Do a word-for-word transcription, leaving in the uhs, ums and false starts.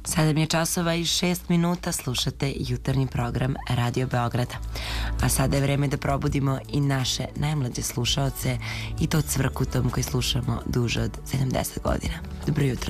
Sedam je časova i šest minuta, slušate jutarnji program Radio Beograda. A sada je vreme da probudimo i naše najmlađe slušaoce, i to cvrkutom koji slušamo duže od sedamdeset godina. Dobro jutro.